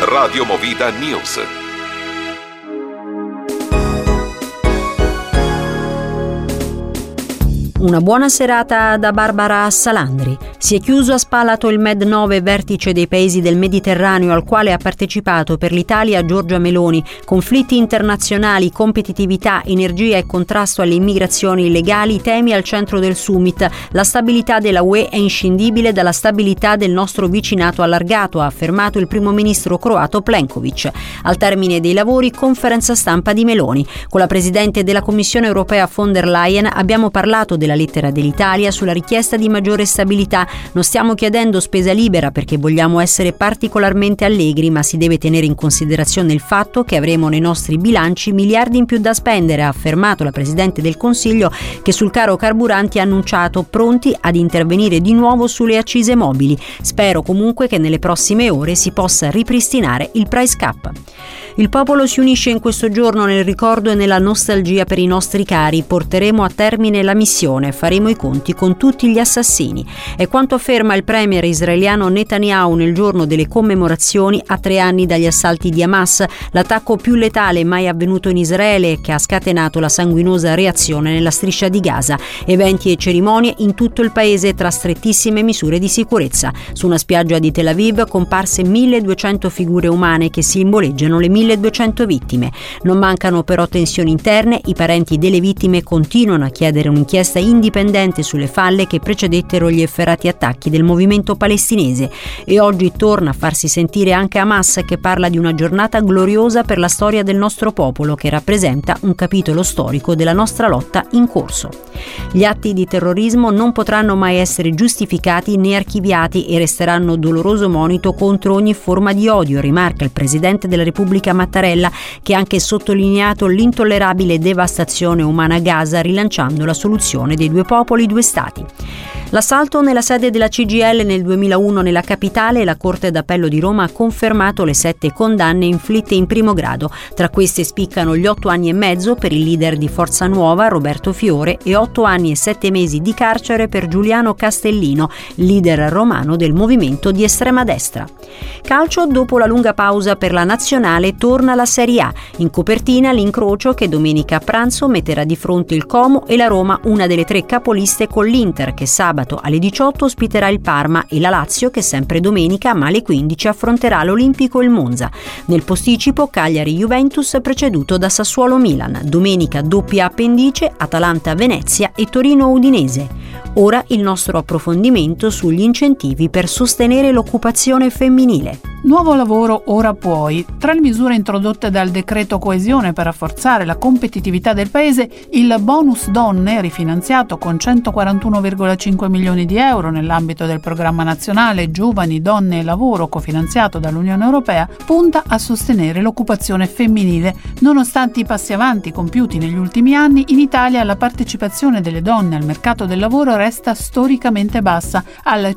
Radio Movida News. Una buona serata da Barbara Salandri. Si è chiuso a Spalato il Med9, vertice dei paesi del Mediterraneo, al quale ha partecipato per l'Italia Giorgia Meloni. Conflitti internazionali, competitività, energia e contrasto alle immigrazioni illegali, temi al centro del summit. La stabilità della UE è inscindibile dalla stabilità del nostro vicinato allargato, ha affermato il primo ministro croato Plenković. Al termine dei lavori, conferenza stampa di Meloni. Con la presidente della Commissione europea von der Leyen abbiamo parlato della lettera dell'Italia sulla richiesta di maggiore stabilità. Non stiamo chiedendo spesa libera perché vogliamo essere particolarmente allegri, ma si deve tenere in considerazione il fatto che avremo nei nostri bilanci miliardi in più da spendere, ha affermato la Presidente del Consiglio, che sul caro carburanti ha annunciato pronti ad intervenire di nuovo sulle accise mobili. Spero comunque che nelle prossime ore si possa ripristinare il price cap. Il popolo si unisce in questo giorno nel ricordo e nella nostalgia per i nostri cari. Porteremo a termine la missione, faremo i conti con tutti gli assassini. È quanto afferma il premier israeliano Netanyahu nel giorno delle commemorazioni a 3 anni dagli assalti di Hamas, l'attacco più letale mai avvenuto in Israele che ha scatenato la sanguinosa reazione nella striscia di Gaza. Eventi e cerimonie in tutto il paese tra strettissime misure di sicurezza. Su una spiaggia di Tel Aviv comparse 1200 figure umane che simboleggiano le 1200 vittime. Non mancano però tensioni interne, i parenti delle vittime continuano a chiedere un'inchiesta indipendente sulle falle che precedettero gli efferati attacchi del movimento palestinese, e oggi torna a farsi sentire anche Hamas, che parla di una giornata gloriosa per la storia del nostro popolo, che rappresenta un capitolo storico della nostra lotta in corso. Gli atti di terrorismo non potranno mai essere giustificati né archiviati e resteranno doloroso monito contro ogni forma di odio, rimarca il Presidente della Repubblica Mattarella, che ha anche sottolineato l'intollerabile devastazione umana a Gaza, rilanciando la soluzione dei 2 popoli, 2 stati. L'assalto nella sede della CGIL nel 2001 nella capitale, la Corte d'Appello di Roma ha confermato le 7 condanne inflitte in primo grado. Tra queste spiccano gli 8 anni e mezzo per il leader di Forza Nuova, Roberto Fiore, e 8 anni e 7 mesi di carcere per Giuliano Castellino, leader romano del movimento di estrema destra. Calcio, dopo la lunga pausa per la nazionale, torna la Serie A. In copertina l'incrocio che domenica a pranzo metterà di fronte il Como e la Roma, una delle 3 capoliste, con l'Inter che sabato alle 18 ospiterà il Parma e la Lazio che sempre domenica ma alle 15 affronterà l'Olimpico e il Monza. Nel posticipo Cagliari-Juventus preceduto da Sassuolo-Milan. Domenica doppia appendice Atalanta-Venezia e Torino-Udinese. Ora il nostro approfondimento sugli incentivi per sostenere l'occupazione femminile. Nuovo lavoro ora puoi. Tra le misure introdotte dal decreto coesione per rafforzare la competitività del paese, il bonus donne, rifinanziato con 141,5 milioni di euro nell'ambito del programma nazionale Giovani, Donne e Lavoro, cofinanziato dall'Unione Europea, punta a sostenere l'occupazione femminile. Nonostante i passi avanti compiuti negli ultimi anni, in Italia la partecipazione delle donne al mercato del lavoro resta storicamente bassa, al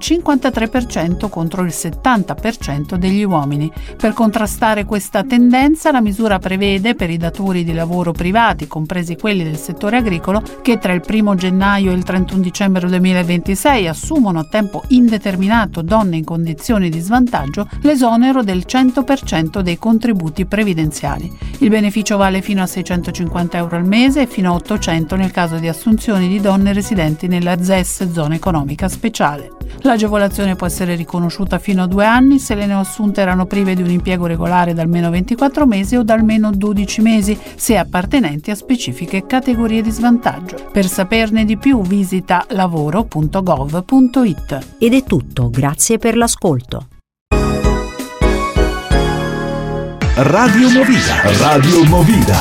53% contro il 70% degli uomini. Per contrastare questa tendenza, la misura prevede per i datori di lavoro privati, compresi quelli del settore agricolo, che tra il 1 gennaio e il 31 dicembre 2026 assumono a tempo indeterminato donne in condizioni di svantaggio, l'esonero del 100% dei contributi previdenziali. Il beneficio vale fino a 650 euro al mese e fino a 800 nel caso di assunzioni di donne residenti nella ZES, zona economica speciale. L'agevolazione può essere riconosciuta fino a 2 anni se le neoassunte erano prive di un impiego regolare da almeno 24 mesi o da almeno 12 mesi, se appartenenti a specifiche categorie di svantaggio. Per saperne di più visita lavoro.gov.it. Ed è tutto, grazie per l'ascolto. Radio Movida. Radio Movida.